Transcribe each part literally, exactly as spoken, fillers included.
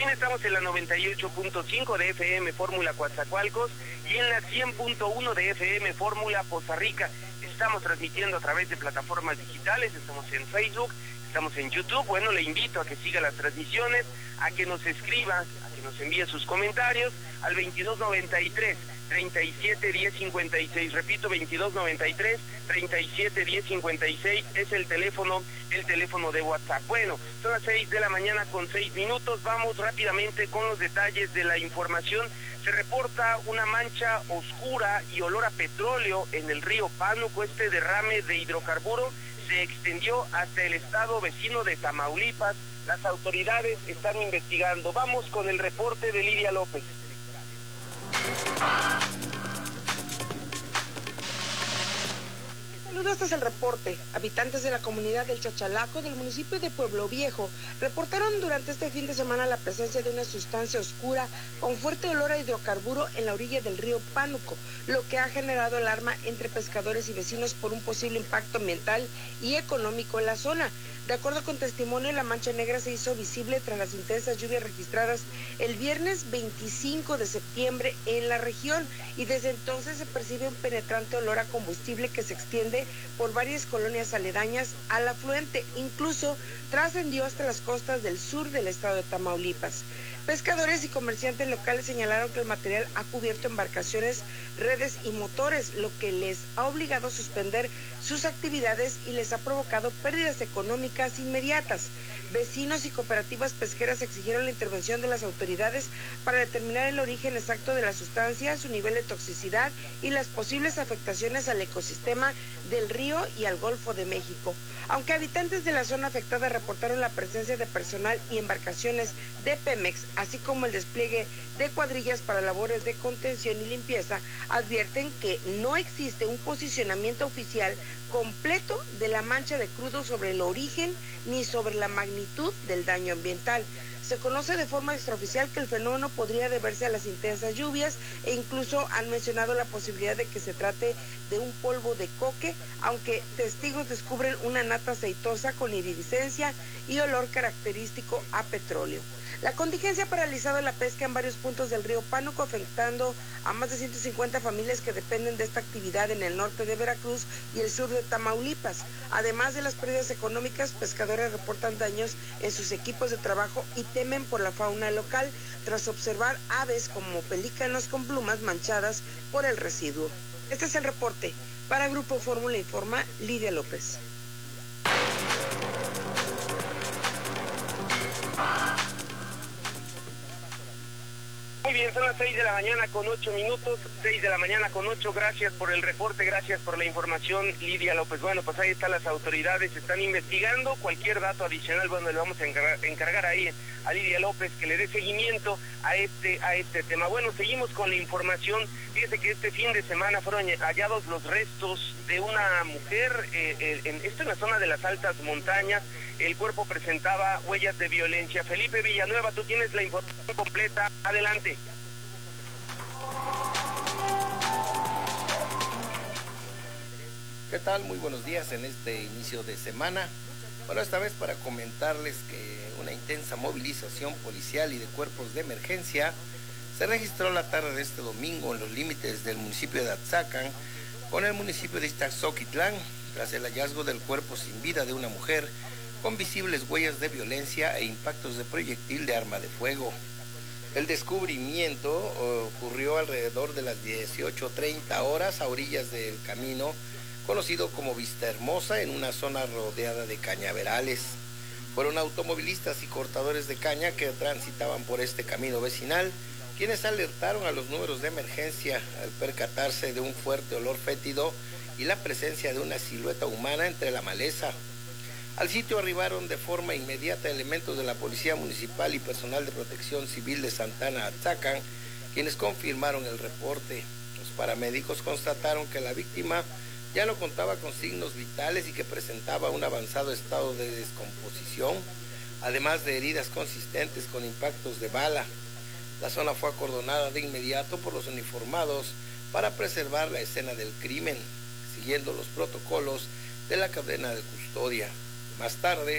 También estamos en la noventa y ocho punto cinco de F M Fórmula Coatzacoalcos y en la cien punto uno de F M Fórmula Poza Rica. Estamos transmitiendo a través de plataformas digitales, estamos en Facebook, estamos en YouTube. Bueno, le invito a que siga las transmisiones, a que nos escriba, a que nos envíe sus comentarios al veintidós noventa y tres, treinta y siete, diez cincuenta y seis. Repito, veintidós noventa y tres, treinta y siete, diez cincuenta y seis es el teléfono, el teléfono de WhatsApp. Bueno, son las seis de la mañana con seis minutos. Vamos rápidamente con los detalles de la información. Se reporta una mancha oscura y olor a petróleo en el río Pánuco. Este derrame de hidrocarburo se extendió hasta el estado vecino de Tamaulipas. Las autoridades están investigando. Vamos con el reporte de Lidia López. Saludos, este es el reporte. Habitantes de la comunidad del Chachalaco del municipio de Pueblo Viejo reportaron durante este fin de semana la presencia de una sustancia oscura con fuerte olor a hidrocarburo en la orilla del río Pánuco, lo que ha generado alarma entre pescadores y vecinos por un posible impacto ambiental y económico en la zona. De acuerdo con testimonio, la mancha negra se hizo visible tras las intensas lluvias registradas el viernes veinticinco de septiembre en la región y desde entonces se percibe un penetrante olor a combustible que se extiende por varias colonias aledañas al afluente, incluso trascendió hasta las costas del sur del estado de Tamaulipas. Pescadores y comerciantes locales señalaron que el material ha cubierto embarcaciones, redes y motores, lo que les ha obligado a suspender sus actividades y les ha provocado pérdidas económicas inmediatas. Vecinos y cooperativas pesqueras exigieron la intervención de las autoridades para determinar el origen exacto de la sustancia, su nivel de toxicidad y las posibles afectaciones al ecosistema del río y al Golfo de México. Aunque habitantes de la zona afectada reportaron la presencia de personal y embarcaciones de Pemex, así como el despliegue de cuadrillas para labores de contención y limpieza, advierten que no existe un posicionamiento oficial completo de la mancha de crudo sobre el origen ni sobre la magnitud del daño ambiental. Se conoce de forma extraoficial que el fenómeno podría deberse a las intensas lluvias e incluso han mencionado la posibilidad de que se trate de un polvo de coque, aunque testigos descubren una nata aceitosa con iridiscencia y olor característico a petróleo. La contingencia ha paralizado la pesca en varios puntos del río Pánuco, afectando a más de ciento cincuenta familias que dependen de esta actividad en el norte de Veracruz y el sur de Tamaulipas. Además de las pérdidas económicas, pescadores reportan daños en sus equipos de trabajo y temen por la fauna local tras observar aves como pelícanos con plumas manchadas por el residuo. Este es el reporte. Para Grupo Fórmula Informa, Lidia López. Muy bien, son las seis de la mañana con ocho minutos, seis de la mañana con ocho, gracias por el reporte, gracias por la información, Lidia López. Bueno, pues ahí están las autoridades, están investigando, cualquier dato adicional, bueno, le vamos a encargar, encargar ahí a Lidia López que le dé seguimiento a este, a este tema. Bueno, seguimos con la información. Fíjese que este fin de semana fueron hallados los restos de una mujer, eh, eh, en, esto en la zona de las altas montañas. El cuerpo presentaba huellas de violencia. Felipe Villanueva, tú tienes la información completa. Adelante. ¿Qué tal? Muy buenos días en este inicio de semana. Bueno, esta vez para comentarles que una intensa movilización policial y de cuerpos de emergencia se registró la tarde de este domingo en los límites del municipio de Atzacan con el municipio de Iztazoquitlán, tras el hallazgo del cuerpo sin vida de una mujer con visibles huellas de violencia e impactos de proyectil de arma de fuego. El descubrimiento ocurrió alrededor de las dieciocho treinta horas a orillas del camino conocido como Vista Hermosa, en una zona rodeada de cañaverales. Fueron automovilistas y cortadores de caña que transitaban por este camino vecinal quienes alertaron a los números de emergencia al percatarse de un fuerte olor fétido y la presencia de una silueta humana entre la maleza. Al sitio arribaron de forma inmediata elementos de la Policía Municipal y personal de Protección Civil de Santana Atzacan, quienes confirmaron el reporte. Los paramédicos constataron que la víctima ya no contaba con signos vitales y que presentaba un avanzado estado de descomposición, además de heridas consistentes con impactos de bala. La zona fue acordonada de inmediato por los uniformados para preservar la escena del crimen, siguiendo los protocolos de la cadena de custodia. Más tarde,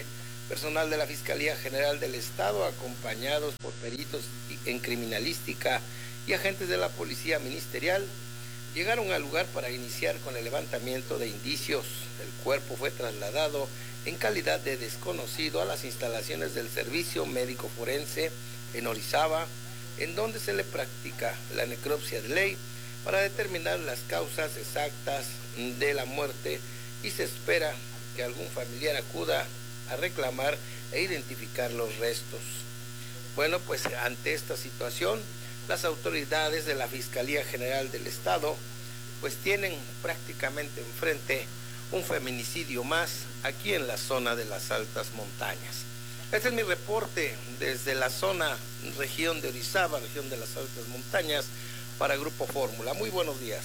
Personal de la Fiscalía General del Estado, acompañados por peritos en criminalística y agentes de la Policía Ministerial, llegaron al lugar para iniciar con el levantamiento de indicios. El cuerpo fue trasladado en calidad de desconocido a las instalaciones del Servicio Médico Forense en Orizaba, en donde se le practica la necropsia de ley para determinar las causas exactas de la muerte, y se espera que algún familiar acuda a reclamar e identificar los restos. Bueno, pues ante esta situación, las autoridades de la Fiscalía General del Estado pues tienen prácticamente enfrente un feminicidio más aquí en la zona de las altas montañas. Este es mi reporte desde la zona, región de Orizaba, región de las altas montañas, para Grupo Fórmula. Muy buenos días.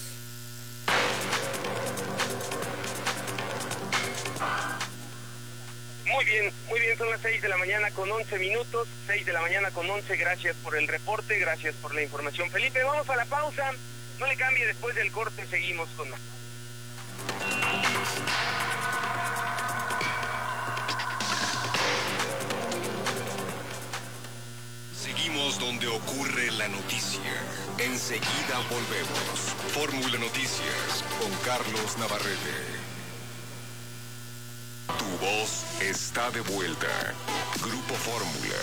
Muy bien, muy bien, son las seis de la mañana con once minutos, seis de la mañana con once, gracias por el reporte, gracias por la información, Felipe. Vamos a la pausa, no le cambie, después del corte seguimos con más. Seguimos donde ocurre la noticia. Enseguida volvemos. Fórmula Noticias con Carlos Navarrete. Tu voz está de vuelta. Grupo Fórmula.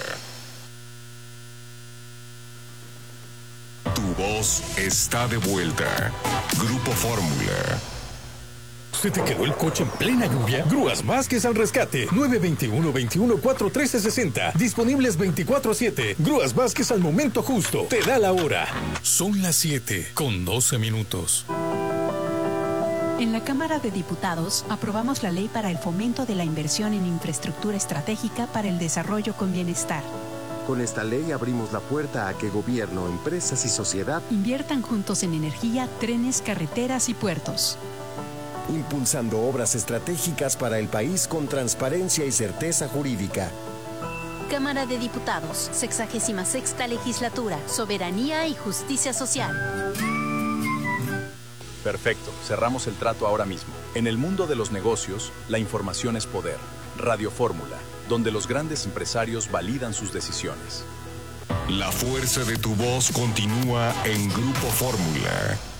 Tu voz está de vuelta. Grupo Fórmula. ¿Se te quedó el coche en plena lluvia? Grúas Vázquez al rescate. nueve dos uno, veintiuno, cuarenta y tres sesenta. Disponibles veinticuatro siete. Grúas Vázquez al momento justo. Te da la hora. Son las siete con doce minutos. En la Cámara de Diputados aprobamos la ley para el fomento de la inversión en infraestructura estratégica para el desarrollo con bienestar. Con esta ley abrimos la puerta a que gobierno, empresas y sociedad inviertan juntos en energía, trenes, carreteras y puertos. Impulsando obras estratégicas para el país con transparencia y certeza jurídica. Cámara de Diputados, sexagésima sexta legislatura, soberanía y justicia social. Perfecto, cerramos el trato ahora mismo. En el mundo de los negocios, la información es poder. Radio Fórmula, donde los grandes empresarios validan sus decisiones. La fuerza de tu voz continúa en Grupo Fórmula.